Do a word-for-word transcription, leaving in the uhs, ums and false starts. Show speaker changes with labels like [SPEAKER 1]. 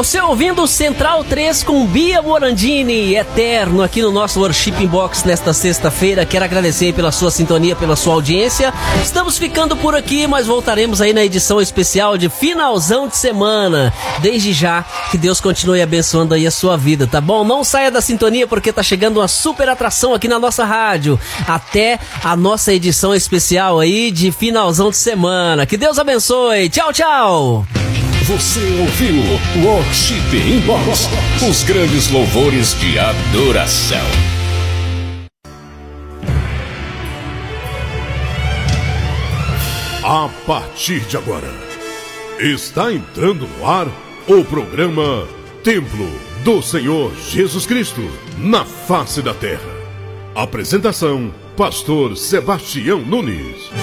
[SPEAKER 1] Você ouvindo o Central três com Bia Morandini, eterno, aqui no nosso Worship Box nesta sexta-feira. Quero agradecer pela sua sintonia, pela sua audiência. Estamos ficando por aqui, mas voltaremos aí na edição especial de finalzão de semana. Desde já, que Deus continue abençoando aí a sua vida, tá bom? Não saia da sintonia porque tá chegando uma super atração aqui na nossa rádio. Até a nossa edição especial aí de finalzão de semana. Que Deus abençoe. Tchau, tchau.
[SPEAKER 2] Você ouviu Worship Inbox, os grandes louvores de adoração.
[SPEAKER 3] A partir de agora, está entrando no ar o programa Templo do Senhor Jesus Cristo, na face da terra. Apresentação, Pastor Sebastião Nunes.